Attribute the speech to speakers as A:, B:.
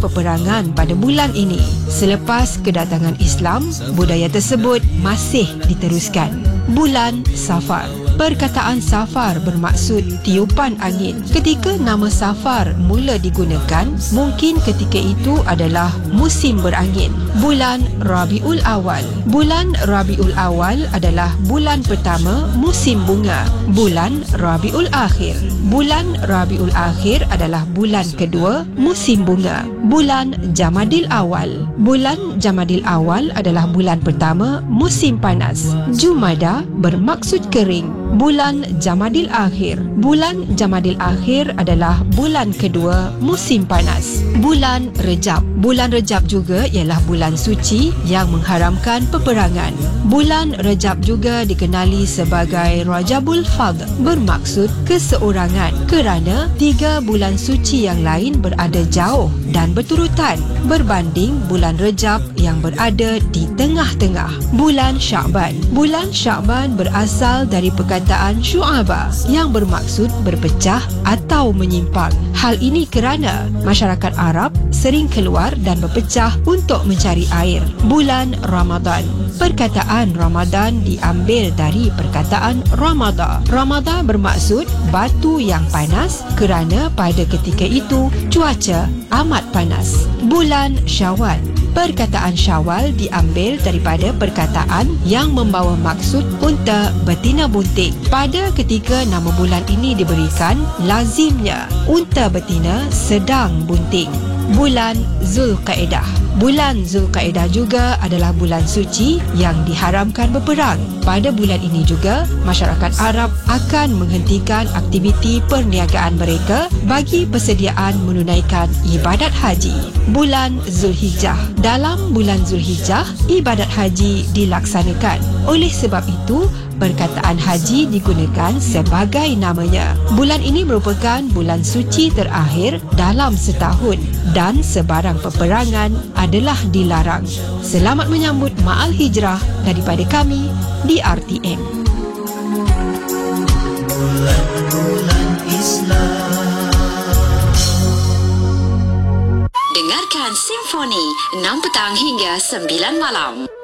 A: peperangan pada bulan ini. Selepas kedatangan Islam, budaya tersebut masih diteruskan. Bulan Safar. Perkataan Safar bermaksud tiupan angin. Ketika nama Safar mula digunakan, mungkin ketika itu adalah musim berangin. Bulan Rabiul Awal. Bulan Rabiul Awal adalah bulan pertama musim bunga. Bulan Rabiul Akhir. Bulan Rabiul Akhir adalah bulan kedua musim bunga. Bulan Jamadil Awal. Bulan Jamadil Awal adalah bulan pertama musim panas. Jumada bermaksud kering. Bulan Jamadil Akhir. Bulan Jamadil Akhir adalah bulan kedua musim panas. Bulan Rejab. Bulan Rejab juga ialah bulan suci yang mengharamkan peperangan. Bulan Rejab juga dikenali sebagai Rajabul Fadl, bermaksud keseorangan, kerana 3 bulan suci yang lain berada jauh dan berturutan berbanding bulan Rejab yang berada di tengah-tengah. Bulan Sya'ban. Bulan Sya'ban berasal dari perkataan syu'aba yang bermaksud berpecah atau menyimpang. Hal ini kerana masyarakat Arab sering keluar dan berpecah untuk mencari air. Bulan Ramadan. Perkataan Ramadan diambil dari perkataan Ramada. Ramada bermaksud batu yang panas kerana pada ketika itu cuaca amat panas. Bulan Syawal. Perkataan Syawal diambil daripada perkataan yang membawa maksud unta betina bunting. Pada ketika nama bulan ini diberikan, lazimnya unta betina sedang bunting. Bulan Zulkaedah. Bulan Zulkaedah juga adalah bulan suci yang diharamkan berperang. Pada bulan ini juga, masyarakat Arab akan menghentikan aktiviti perniagaan mereka bagi persediaan menunaikan ibadat haji. Bulan Zulhijjah. Dalam bulan Zulhijjah, ibadat haji dilaksanakan. Oleh sebab itu, perkataan haji digunakan sebagai namanya. Bulan ini merupakan bulan suci terakhir dalam setahun dan sebarang peperangan adalah dilarang. Selamat menyambut Ma'al Hijrah daripada kami di RTM.
B: Bulan Islam.
C: Dengarkan Simfoni 6 petang hingga 9 malam.